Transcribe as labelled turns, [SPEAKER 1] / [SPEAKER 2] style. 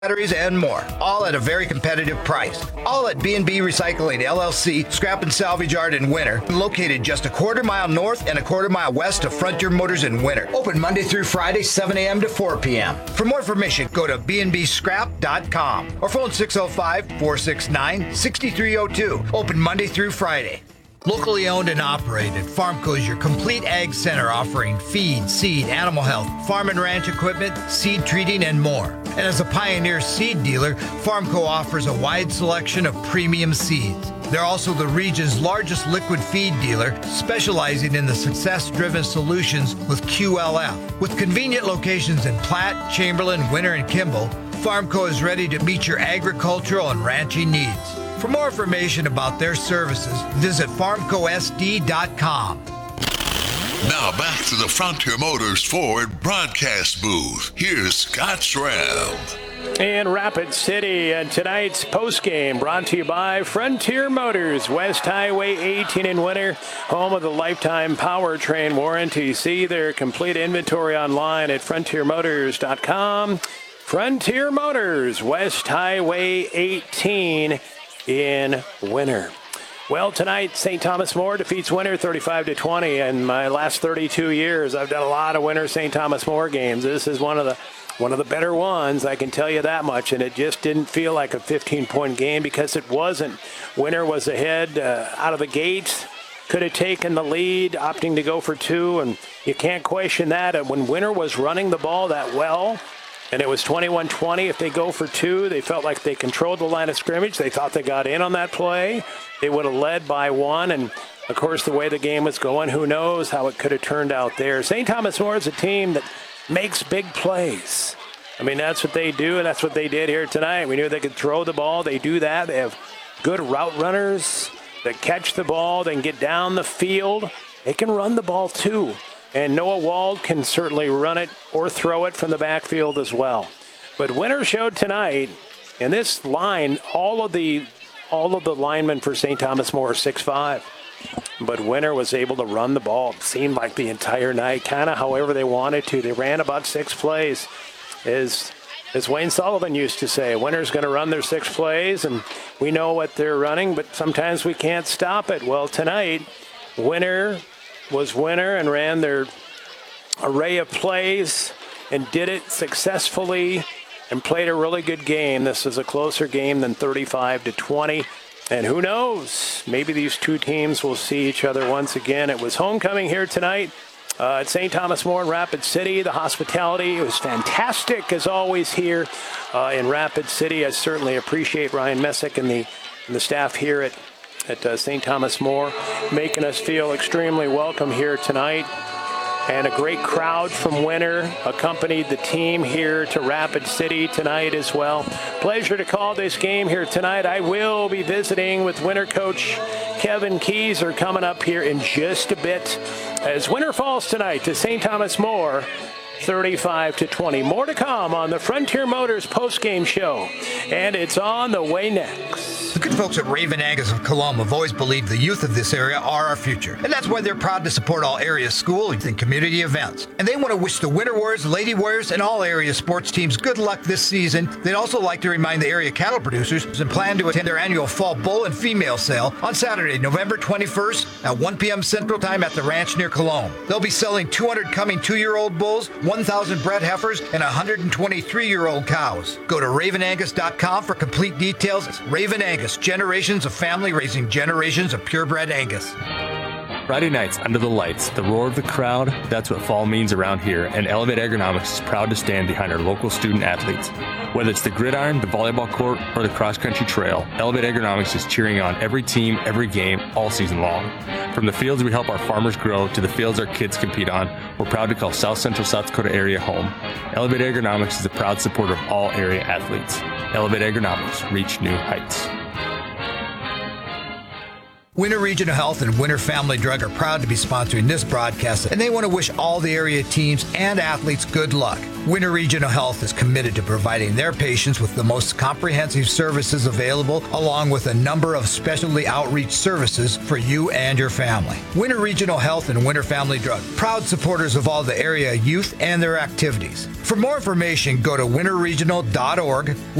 [SPEAKER 1] batteries, and more, all at a very competitive price. All at B&B Recycling LLC, Scrap and Salvage Yard in Winter, located just a quarter mile north and a quarter mile west of Frontier Motors in Winter. Open Monday through Friday, 7 a.m. to 4 p.m. For more information, go to bnbscrap.com or phone 605-469-6302. Open Monday through Friday. Locally owned and operated, Farmco is your complete ag center offering feed, seed, animal health, farm and ranch equipment, seed treating, and more. And as a pioneer seed dealer, Farmco offers a wide selection of premium seeds. They're also the region's largest liquid feed dealer, specializing in the success-driven solutions with QLF. With convenient locations in Platte, Chamberlain, Winter, and Kimball, Farmco is ready to meet your agricultural and ranching needs. For more information about their services, visit farmcosd.com.
[SPEAKER 2] Now back to the Frontier Motors Ford broadcast booth. Here's Scott Schramm.
[SPEAKER 3] In Rapid City, and tonight's postgame brought to you by Frontier Motors, West Highway 18 in Winter, home of the lifetime powertrain warranty. See their complete inventory online at frontiermotors.com. Frontier Motors, West Highway 18 in Winter. Well, tonight, St. Thomas More defeats Winter 35-20. In my last 32 years, I've done a lot of Winter St. Thomas More games. This is one of the better ones, I can tell you that much, and it just didn't feel like a 15-point game because it wasn't. Winter was ahead out of the gate, could have taken the lead, opting to go for two, and you can't question that. And when Winter was running the ball that well, and it was 21-20. If they go for two, they felt like they controlled the line of scrimmage. They thought they got in on that play. They would have led by one. And, of course, the way the game was going, who knows how it could have turned out there. St. Thomas More is a team that makes big plays. I mean, that's what they do, and that's what they did here tonight. We knew they could throw the ball. They do that. They have good route runners that catch the ball. They can get down the field. They can run the ball, too. And Noah Wald can certainly run it or throw it from the backfield as well. But Winter showed tonight, in this line, all of the linemen for St. Thomas More are 6'5". But Winter was able to run the ball, it seemed like the entire night, kind of however they wanted to. They ran about 6 plays. As Wayne Sullivan used to say, Winter's going to run their 6 plays, and we know what they're running, but sometimes we can't stop it. Well, tonight, Winter was Winter and ran their array of plays and did it successfully and played a really good game. This is a closer game than 35-20. And who knows, maybe these two teams will see each other once again. It was homecoming here tonight at St. Thomas More in Rapid City. The hospitality was fantastic as always here in Rapid City. I certainly appreciate Ryan Messick and the staff here at St. Thomas More, making us feel extremely welcome here tonight. And a great crowd from Winter accompanied the team here to Rapid City tonight as well. Pleasure to call this game here tonight. I will be visiting with Winter coach Kevin Keyser coming up here in just a bit as Winter falls tonight to St. Thomas More 35-20. More to come on the Frontier Motors postgame show, and it's on the way next.
[SPEAKER 1] The good folks at Raven Angus of Colum have always believed the youth of this area are our future, and that's why they're proud to support all area school and community events. And they want to wish the Winter Warriors, Lady Warriors, and all area sports teams good luck this season. They'd also like to remind the area cattle producers and plan to attend their annual fall bull and female sale on Saturday, November 21st at 1 p.m. Central Time at the ranch near Colum. They'll be selling 200 coming 2-year-old bulls, 1,000 bred heifers, and 123-year-old cows. Go to ravenangus.com for complete details. Raven Angus, generations of family raising generations of purebred Angus.
[SPEAKER 4] Friday nights under the lights, the roar of the crowd, that's what fall means around here, and Elevate Agronomics is proud to stand behind our local student athletes. Whether it's the gridiron, the volleyball court, or the cross-country trail, Elevate Agronomics is cheering on every team, every game, all season long. From the fields we help our farmers grow to the fields our kids compete on, we're proud to call South Central South Dakota area home. Elevate Agronomics is a proud supporter of all area athletes. Elevate Agronomics, reach new heights.
[SPEAKER 1] Winter Regional Health and Winter Family Drug are proud to be sponsoring this broadcast, and they want to wish all the area teams and athletes good luck. Winter Regional Health is committed to providing their patients with the most comprehensive services available, along with a number of specialty outreach services for you and your family. Winter Regional Health and Winter Family Drug, proud supporters of all the area youth and their activities. For more information, go to winterregional.org.